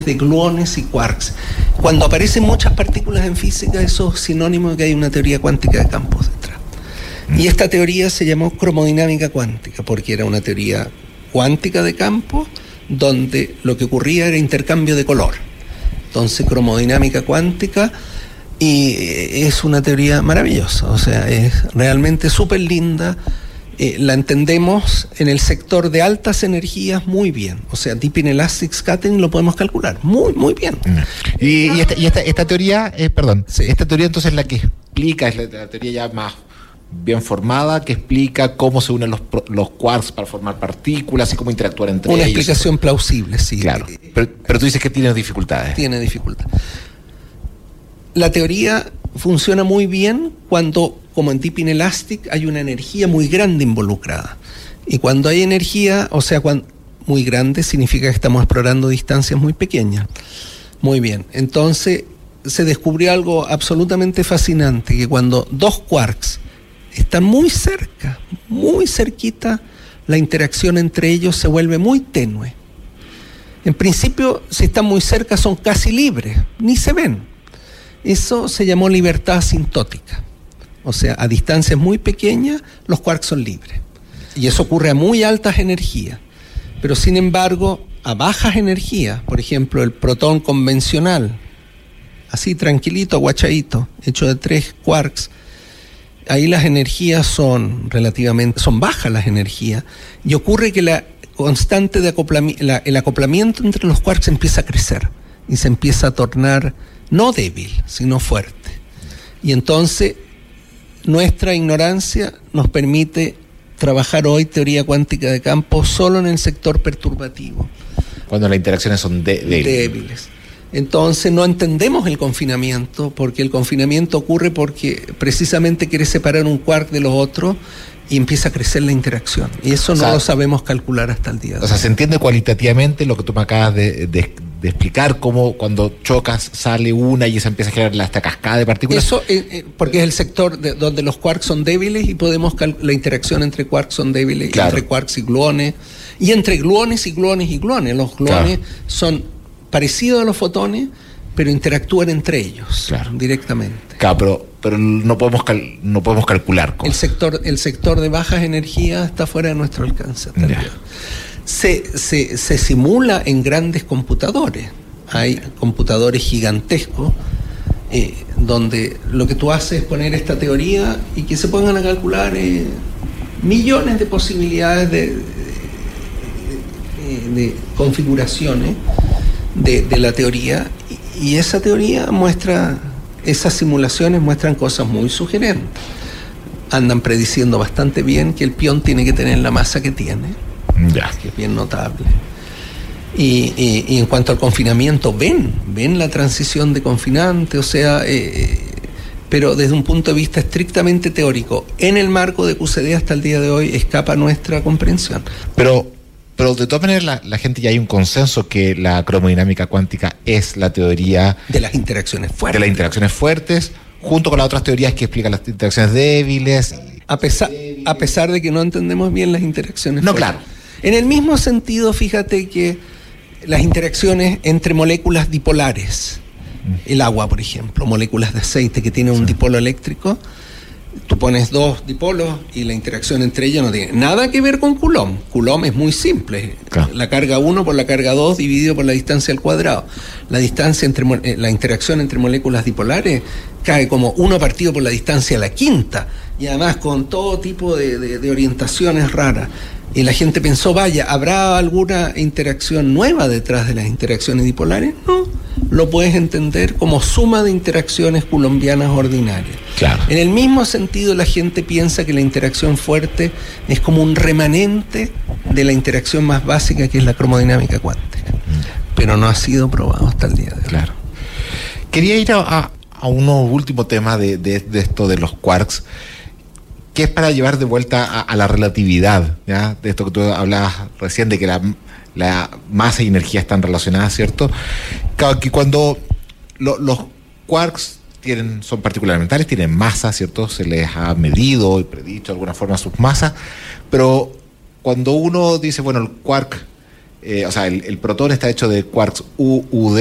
de gluones y quarks. Cuando aparecen muchas partículas en física, eso es sinónimo de que hay una teoría cuántica de campos detrás. Y esta teoría se llamó cromodinámica cuántica, porque era una teoría cuántica de campos donde lo que ocurría era intercambio de color. Entonces, cromodinámica cuántica, y es una teoría maravillosa, o sea, es realmente súper linda. La entendemos en el sector de altas energías muy bien. O sea, Deep Inelastic Scattering lo podemos calcular muy bien. Y esta teoría, sí. Esta teoría entonces es la que explica, es la teoría ya más bien formada, que explica cómo se unen los quarks para formar partículas y cómo interactuar entre ellos. Una explicación plausible, sí. Claro, pero tú dices que tiene dificultades. Tiene dificultades. La teoría funciona muy bien cuando, como en Deep Inelastic, hay una energía muy grande involucrada. Y cuando hay energía, o sea, muy grande, significa que estamos explorando distancias muy pequeñas. Muy bien. Entonces, se descubrió algo absolutamente fascinante, que cuando dos quarks están muy cerca, muy cerquita, la interacción entre ellos se vuelve muy tenue. En principio, si están muy cerca, son casi libres, ni se ven. Eso se llamó libertad asintótica. O sea, a distancias muy pequeñas, los quarks son libres. Y eso ocurre a muy altas energías. Pero sin embargo, a bajas energías, por ejemplo, el protón convencional, así tranquilito, aguachadito, hecho de 3 quarks, ahí las energías son bajas las energías, y ocurre que la constante de el acoplamiento entre los quarks empieza a crecer y se empieza a tornar no débil, sino fuerte. Y entonces nuestra ignorancia nos permite trabajar hoy teoría cuántica de campo solo en el sector perturbativo. Cuando las interacciones son débiles. Entonces no entendemos el confinamiento, porque el confinamiento ocurre porque precisamente quiere separar un quark de los otros y empieza a crecer la interacción. Y eso no lo sabemos calcular hasta el día de hoy. O sea, se entiende cualitativamente lo que tú me acabas de explicar, cómo cuando chocas sale una y se empieza a generar esta cascada de partículas. Eso porque es el sector donde los quarks son débiles y podemos la interacción entre quarks son débiles, claro. Entre quarks y gluones, y entre gluones y gluones y gluones. Los gluones son parecidos a los fotones, pero interactúan entre ellos, directamente. Claro, pero no podemos calcular cosas. El sector de bajas energías está fuera de nuestro alcance. Se simula en grandes computadores. Hay computadores gigantescos donde lo que tú haces es poner esta teoría y que se pongan a calcular millones de posibilidades de configuraciones de la teoría, y esa teoría esas simulaciones muestran cosas muy sugerentes. Andan prediciendo bastante bien que el pión tiene que tener la masa que tiene, que es bien notable. Y en cuanto al confinamiento, ven la transición de confinante, o sea, pero desde un punto de vista estrictamente teórico, en el marco de QCD hasta el día de hoy escapa nuestra comprensión. Pero de todas maneras la gente ya hay un consenso que la cromodinámica cuántica es la teoría de las interacciones fuertes, junto con las otras teorías que explican las interacciones débiles. A pesar de que no entendemos bien las interacciones fuertes. Claro. En el mismo sentido, fíjate que las interacciones entre moléculas dipolares, el agua, por ejemplo, moléculas de aceite que tienen un dipolo eléctrico, tú pones dos dipolos y la interacción entre ellos no tiene nada que ver con Coulomb. Coulomb es muy simple. Claro. La carga 1 por la carga 2 dividido por la distancia al cuadrado. La interacción entre moléculas dipolares cae como 1 partido por la distancia a la quinta, y además con todo tipo de orientaciones raras. Y la gente pensó, vaya, ¿habrá alguna interacción nueva detrás de las interacciones dipolares? No, lo puedes entender como suma de interacciones coulombianas ordinarias. Claro. En el mismo sentido, la gente piensa que la interacción fuerte es como un remanente de la interacción más básica, que es la cromodinámica cuántica. Pero no ha sido probado hasta el día de hoy. Claro. Quería ir a unos últimos temas de esto de los quarks, que es para llevar de vuelta a la relatividad, ¿ya? De esto que tú hablabas recién, de que la masa y energía están relacionadas, ¿cierto? Claro, que cuando los quarks son partículas elementales, tienen masa, ¿cierto? Se les ha medido y predicho de alguna forma sus masas, pero cuando uno dice, bueno, el quark o sea, el protón está hecho de quarks UUD,